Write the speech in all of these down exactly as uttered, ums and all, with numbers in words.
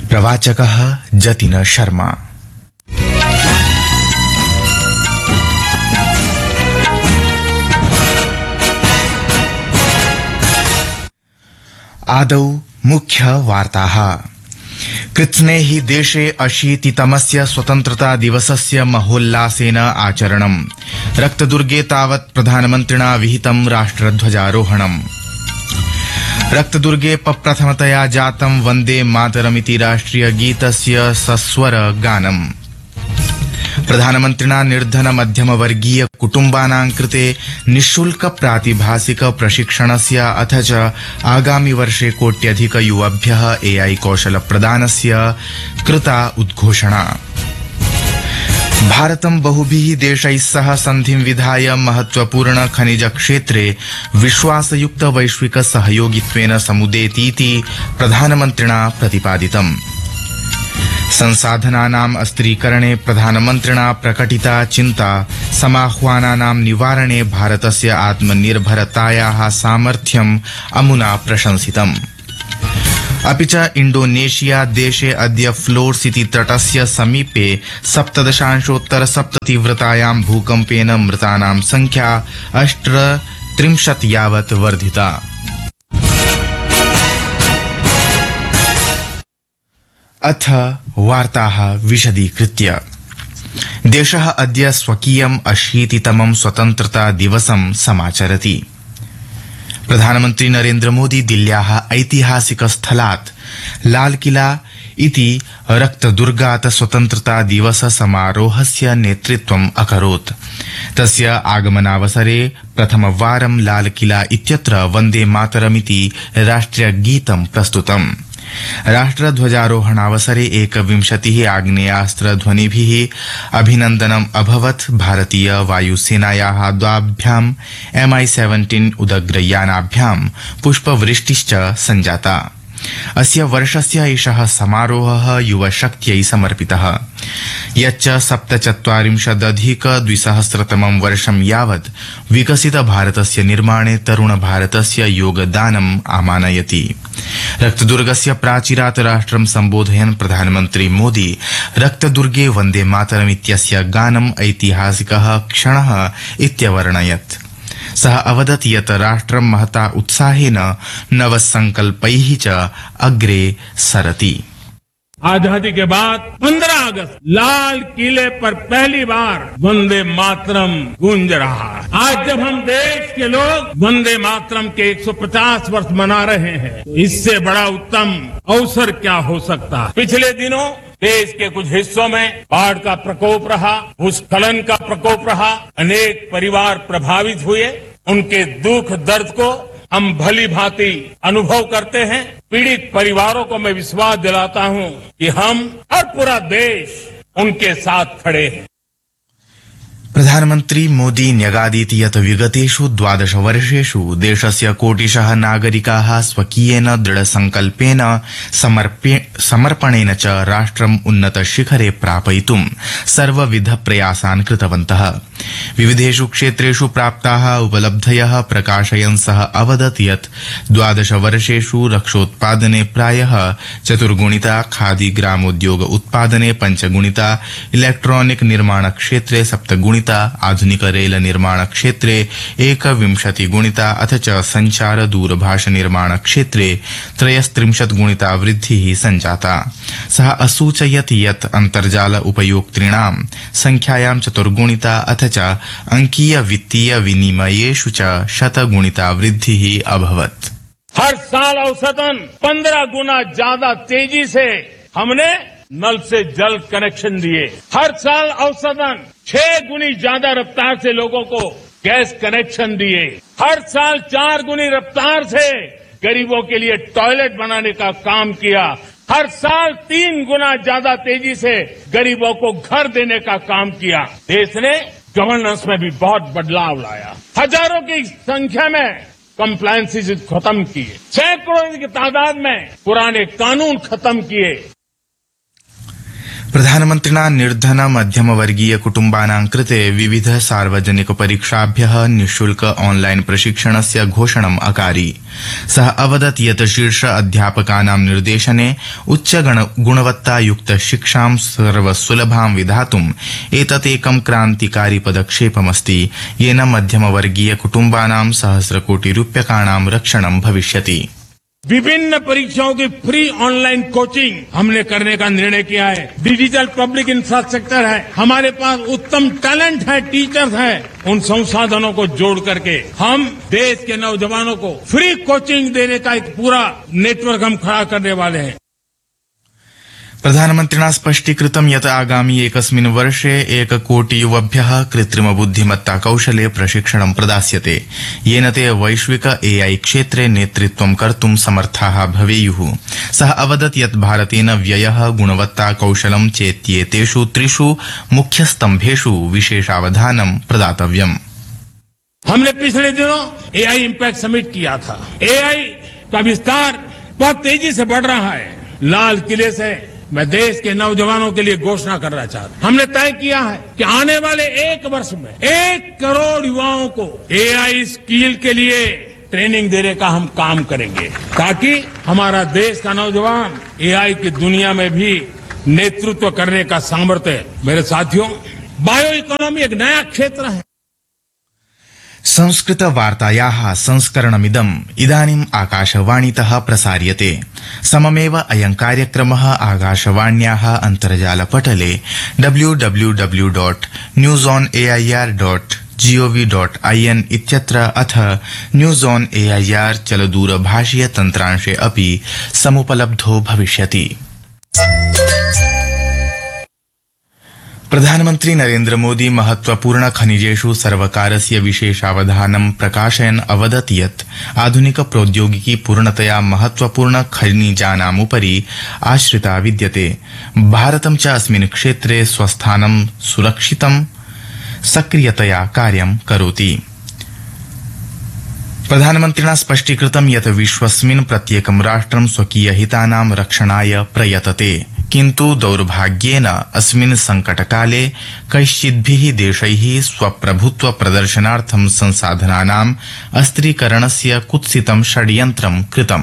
प्रवाचकः जतिन शर्मा। आदौ मुख्य वार्ताः। कृत्स्ने हि देशे अशीतितमस्य स्वतन्त्रता दिवसस्य महोल्लासेन आचरणम्। रक्तदुर्गे तावत् प्रधानमन्त्रिणा विहितं राष्ट्रध्वजारोहणम्। रक्तदुर्गे प्रथमतया जातं वन्दे मातरमिति राष्ट्रिय गीतस्य सस्वर गानम्। प्रधानमन्त्रिणा निर्धन मध्यमवर्गीय कुटुम्बानां कृते निःशुल्क प्रातिभासिक प्रशिक्षणस्य अथ च आगामि वर्षे कोट्यधिक युवभ्यः एआई कौशल प्रदानस्य कृता उद्घोषणा। भारतं बहुभिः देशैः सह सन्धिं विधाय महत्वपूर्ण खनिज क्षेत्रे विश्वासयुक्त वैश्विक सहयोगित्वेन समुदेतीति प्रधानमन्त्रिणा प्रतिपादितम्। संसाधनानाम् अस्त्रीकरणे प्रधानमन्त्रिणा प्रकटिता चिन्ता समाह्वानानां निवारणे भारतस्य आत्मनिर्भरतायाः सामर्थ्यम् अमुना प्रशंसितम्। अपि च इण्डोनेशिया देशे अद्य फ्लोर्स इति तटस्य समीपे सप्तदशांशोत्तर सप्ततीव्रतायां भूकम्पेन मृतानां संख्या अष्टत्रिंशत् यावत् वर्धिता। अथ वार्ताः विशदीकृत्य। देशः अद्य स्वकीयम् अशीतितमं स्वतन्त्रता दिवसं समाचरति। प्रधानमन्त्री नरेन्द्र मोदी दिल्ल्याः ऐतिहासिक स्थलात् लालकिला इति रक्तदुर्गात् स्वतन्त्रता दिवस समारोहस्य नेतृत्वम् अकरोत्। तस्य आगमनावसरे प्रथमवारं लालकिला इत्यत्र वन्दे मातरमिति राष्ट्रियगीतं प्रस्तुतम्। राष्ट्रध्वजारोहणावसरे एकविंशतिः आग्नेयास्त्रध्वनिभिः अभिनन्दनम् अभवत्। भारतीय वायुसेनायाः द्वाभ्याम् एम आई सेवेंटीन उदग्रयानाभ्यां पुष्पवृष्टिश्च सञ्जाता। अस्य वर्षस्य एषः समारोहः युवशक्त्यै समर्पितः, यच्च सप्तचत्वारिंशदधिक द्विसहस्रतमं वर्षं यावत् विकसित भारतस्य निर्माणे तरुण भारतस्य योगदानम् आमानयति। रक्तदुर्गस्य प्राचीरात् राष्ट्रं सम्बोधयन् प्रधानमन्त्री मोदी रक्तदुर्गे वन्दे मातरमित्यस्य गानम् ऐतिहासिकः क्षणः इत्यवर्णयत्। सः अवदत् यत् राष्ट्रं महता उत्साहेन नवसंकल्पैः च अग्रे सरति। आजादी के बाद पंद्रह अगस्त लाल किले पर पहली बार वंदे मातरम गूंज रहा है। आज जब हम देश के लोग वंदे मातरम के एक सौ पचास वर्ष मना रहे हैं, तो इससे बड़ा उत्तम अवसर क्या हो सकता है। पिछले दिनों देश के कुछ हिस्सों में बाढ़ का प्रकोप रहा, भूस्खलन का प्रकोप रहा, अनेक परिवार प्रभावित हुए। उनके दुख दर्द को हम भली भांति अनुभव करते हैं। पीड़ित परिवारों को मैं विश्वास दिलाता हूं कि हम और पूरा देश उनके साथ खड़े हैं। प्रधानमन्त्री मोदी न्यगादीत् यत् विगतेषु द्वादश वर्षेषु देशस्य कोटिशः नागरिकाः स्वकीयेन दृढसंकल्पेन समर्पणेन च राष्ट्रम् उन्नत शिखरे प्रापयितुं सर्वविध प्रयासान् कृतवन्तः। विविधेषु क्षेत्रेषु प्राप्ताः उपलब्धयः प्रकाशयन् सः अवदत् यत् द्वादश वर्षेषु रक्षोत्पादने प्रायः चतुर्गुणिता, खादी ग्रामोद्योग उत्पादने पञ्चगुणिता, इलेक्ट्रॉनिक निर्माण क्षेत्रे सप्तगुणिता, आधुनिक रेल निर्माण क्षेत्रे एकविंशति गुणिता अथ च संचार दूरभाष निर्माण क्षेत्रे त्रयस्त्रिंशत् गुणिता वृद्धिः सञ्जाता। सः असूचयत् यत् अन्तर्जाल उपयोक्तॄणां संख्यायां चतुर्गुणिता अथ च अंकीय वित्तीय विनिमयेषु च शतगुणिता वृद्धिः अभवत्। हर साल औसतन पंद्रह गुना ज्यादा तेजी से हमने नल से जल कनेक्शन दिए। हर साल औसतन छह गुनी ज्यादा रफ्तार से लोगों को गैस कनेक्शन दिए। हर साल चार गुनी रफ्तार से गरीबों के लिए टॉयलेट बनाने का काम किया। हर साल तीन गुना ज्यादा तेजी से गरीबों को घर देने का काम किया। देश ने गवर्नेंस में भी बहुत बदलाव लाया। हजारों की संख्या में कंप्लायंसेस खत्म किए। सैकड़ों की तादाद में पुराने कानून खत्म किए। प्रधानमन्त्रिणा निर्धन मध्यमवर्गीय कुटुम्बानां कृते विविध सार्वजनिक परीक्षाभ्यः निःशुल्क ऑनलाइन प्रशिक्षणस्य घोषणम् अकारि। सः अवदत् यत् शीर्ष अध्यापकानां निर्देशने उच्च गुणवत्तायुक्त शिक्षां सर्वसुलभां विधातुम् एतदेकं क्रान्तिकारी पदक्षेपमस्ति, येन मध्यमवर्गीय कुटुम्बानां सहस्रकोटिरूप्यकाणां रक्षणं भविष्यति। विभिन्न परीक्षाओं की फ्री ऑनलाइन कोचिंग हमने करने का निर्णय किया है। डिजिटल पब्लिक इंफ्रास्ट्रक्चर है, हमारे पास उत्तम टैलेंट है, टीचर्स हैं। उन संसाधनों को जोड़ करके हम देश के नौजवानों को फ्री कोचिंग देने का एक पूरा नेटवर्क हम खड़ा करने वाले हैं। प्रधानमन्त्रिणा स्पष्टीकृतं यत् आगामि एकस्मिन् वर्षे एककोटि युवभ्यः कृत्रिम बुद्धिमत्ता कौशले प्रशिक्षणं प्रदास्यते, येन ते वैश्विक एआई क्षेत्रे नेतृत्वं कर्तुं समर्थाः भवेयुः। सः अवदत् यत् भारतेन व्ययः, गुणवत्ता, कौशलं चेत्येतेषु त्रिषु मुख्यस्तम्भेषु विशेषावधानं प्रदातव्यम्। हमने पिछले दिनों एआई इम्पैक्ट समिट किया था। एआई का विस्तार बहुत तेजी से बढ़ रहा है। लाल किले से मैं देश के नौजवानों के लिए घोषणा करना चाहता हूं। हमने तय किया है कि आने वाले एक वर्ष में एक करोड़ युवाओं को एआई स्किल के लिए ट्रेनिंग देने का हम काम करेंगे, ताकि हमारा देश का नौजवान एआई की दुनिया में भी नेतृत्व करने का सामर्थ्य। मेरे साथियों, बायो इकोनॉमी एक नया क्षेत्र है। संस्कृत वार्तायाः संस्करणमिदम् इदानीम् आकाशवाणीतः प्रसार्यते। सममेव अयं कार्यक्रमः आकाशवाण्याः अन्तर्जालपटले W W W dot news on AIR dot gov dot IN इत्यत्र अथ न्यूज ऑन एआईआर चलदूरभाषीय तन्त्रांशे अपि समुपलब्धो भविष्यति। प्रधानमन्त्री नरेन्द्र मोदी महत्वपूर्ण खनिजेषु सर्वकारस्य विशेषावधानं प्रकाशयन् अवदत् यत् आधुनिक प्रौद्योगिकी पूर्णतया महत्वपूर्ण खनिजानामुपरि आश्रिता विद्यते। भारतं च अस्मिन् क्षेत्रे स्वस्थानं सुरक्षितं सक्रियतया कार्यं करोति। प्रधानमन्त्रिणा स्पष्टीकृतं यत् विश्वस्मिन् प्रत्येकं राष्ट्रं स्वकीय हितानां रक्षणाय प्रयतते, किन्तु दौर्भाग्येन अस्मिन् संकटकाले कैश्चिद्भिः देशैः स्वप्रभुत्व प्रदर्शनार्थं संसाधनानाम् अस्त्रीकरणस्य कुत्सितं षड्यन्त्रं कृतम्।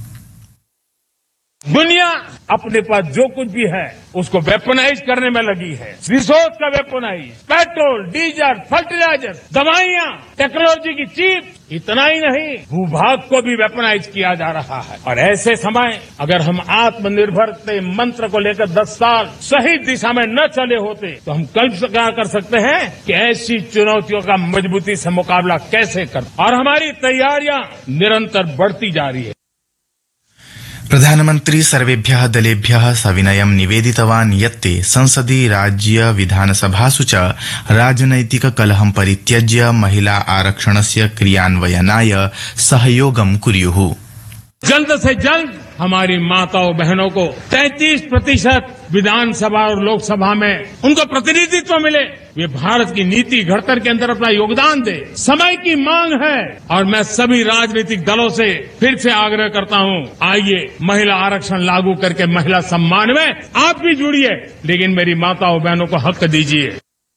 दुनिया अपने पास जो कुछ भी है उसको वेपनाइज करने में लगी है। रिसोर्स का वेपनाइज, पेट्रोल, डीजल, फर्टिलाइजर, दवाइयां, टेक्नोलॉजी की चीप, इतना ही नहीं भूभाग को भी वेपनाइज किया जा रहा है। और ऐसे समय अगर हम आत्मनिर्भर के मंत्र को लेकर दस साल सही दिशा में न चले होते तो हम कल्पना कर सकते हैं कि ऐसी चुनौतियों का मजबूती से मुकाबला कैसे कर। और हमारी तैयारियां निरंतर बढ़ती जा रही है। प्रधानमन्त्री सर्वेभ्यः दलेभ्यः सविनयं निवेदितवान् यत्ते संसदि, राज्य विधानसभासु च राजनैतिक कलहं परित्यज्य महिला आरक्षणस्य क्रियान्वयनाय सहयोगं कुर्युः। जल्द से जल्द हमारी माताओं बहनों को तैंतीस प्रतिशत विधानसभा और लोकसभा में उनको प्रतिनिधित्व मिले, वे भारत की नीति घड़तर के अंदर अपना योगदान दे। समय की मांग है और मैं सभी राजनीतिक दलों से फिर से आग्रह करता हूं, आइए महिला आरक्षण लागू करके महिला सम्मान में आप भी जुड़िए, लेकिन मेरी माताओं बहनों को हक दीजिए।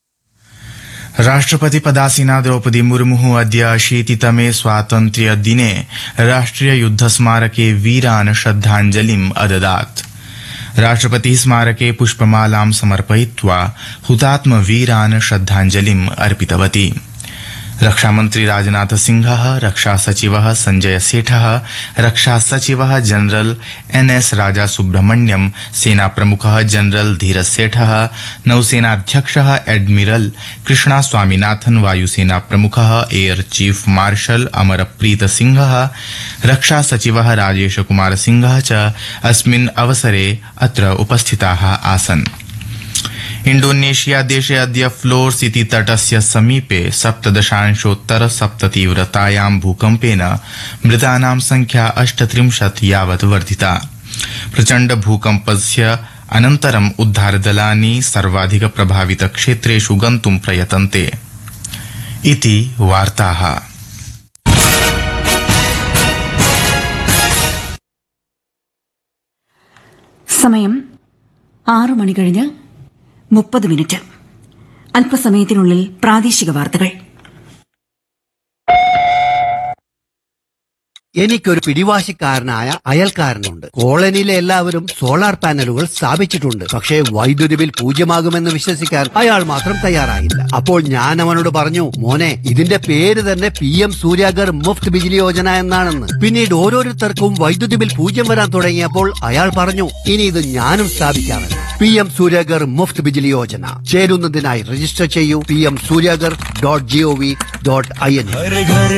राष्ट्रपति पदासीना द्रौपदी मुर्मु अद्य अशीतितमे स्वातन्त्र्य दिने राष्ट्रिय युद्ध स्मारके वीरान् श्रद्धाञ्जलिम् अददात्। राष्ट्रपति स्मारके पुष्पमालां समर्पयित्वा हुतात्म वीरान् श्रद्धाञ्जलिम् अर्पितवती। रक्षामन्त्री राजनाथ सिंहः, रक्षा सचिवः संजय सेठः, रक्षा सचिवः जनरल एन एस राजा सुब्रह्मण्यम, सेना प्रमुखः जनरल धीरज सेठः, नौसेनाध्यक्षः एडमिरल कृष्णा स्वामीनाथन, वायुसेना प्रमुखः एयर चीफ मार्शल अमरप्रीत सिंहः, रक्षा सचिवः राजेश कुमार सिंहः च अस्मिन् अवसरे अत्र उपस्थिताः आसन्। इंडोनेशिया देशे अद्य फ्लोर्स इति तटस्य समीपे सप्तदशांशोत्तर सप्ततीव्रतायां भूकम्पेन मृतानां संख्या अष्टत्रिंशत् यावत् वर्धिता। प्रचण्ड भूकम्पस्य अनन्तरम् उद्धारदलानि सर्वाधिक प्रभावित क्षेत्रेषु गन्तुं प्रयतन्ते इति वार्ताः। समयम् ആറു മണി കഴിഞ്ഞ് മുപ്പത് മിനിറ്റ്. അല്പസമയത്തിനുള്ളിൽ പ്രാദേശിക വാർത്തകൾ. എനിക്കൊരു പിടിവാശിക്കാരനായ അയൽക്കാരനുണ്ട്. കോളനിയിലെ എല്ലാവരും സോളാർ പാനലുകൾ സ്ഥാപിച്ചിട്ടുണ്ട്. പക്ഷേ വൈദ്യുതി ബിൽ പൂജ്യമാകുമെന്ന് വിശ്വസിക്കാൻ അയാൾ മാത്രം തയ്യാറായില്ല. അപ്പോൾ ഞാൻ അവനോട് പറഞ്ഞു, മോനെ, ഇതിന്റെ പേര് തന്നെ പി എം സൂര്യാഗർ മുഫ്ത് ബിജിലി യോജന എന്നാണെന്ന്. പിന്നീട് ഓരോരുത്തർക്കും വൈദ്യുതി ബിൽ പൂജ്യം വരാൻ തുടങ്ങിയപ്പോൾ അയാൾ പറഞ്ഞു, ഇനി ഇത് ഞാനും സ്ഥാപിക്കാമെന്ന്. P M Suryaghar Muft Bijli Yojana ചേരുന്നതിനായി register ചെയ്യൂ P M Suryaghar dot G O V dot I N.